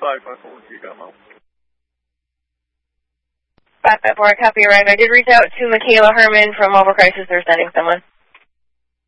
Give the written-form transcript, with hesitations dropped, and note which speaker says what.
Speaker 1: 554, copy arrive. I did reach out to Michaela Herman from Mobile Crisis. They're sending someone.